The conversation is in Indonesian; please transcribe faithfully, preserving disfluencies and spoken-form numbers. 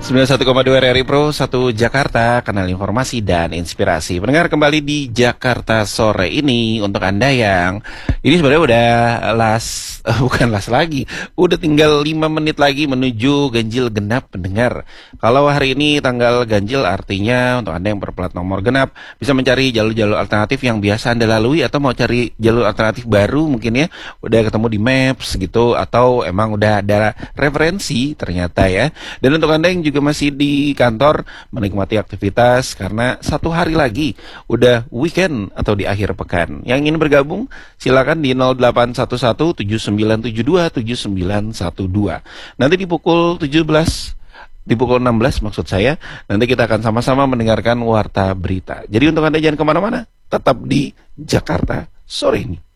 sembilan puluh satu koma dua R R I Pro satu Jakarta, kanal informasi dan inspirasi. Pendengar, kembali di Jakarta sore ini untuk Anda yang ini sebenarnya udah las uh, bukan las lagi, udah tinggal lima menit lagi menuju ganjil genap, pendengar. Kalau hari ini tanggal ganjil, artinya untuk Anda yang berplat nomor genap bisa mencari jalur-jalur alternatif yang biasa Anda lalui, atau mau cari jalur alternatif baru mungkin ya, udah ketemu di Maps gitu, atau emang udah ada referensi ternyata ya. Dan untuk Anda yang juga masih di kantor menikmati aktivitas karena satu hari lagi udah weekend atau di akhir pekan, yang ingin bergabung silakan di nol delapan satu satu tujuh sembilan tujuh dua tujuh sembilan satu dua. Nanti di pukul tujuh belas, di pukul enam belas maksud saya, nanti kita akan sama-sama mendengarkan warta berita. Jadi untuk Anda jangan kemana-mana, tetap di Jakarta sore ini.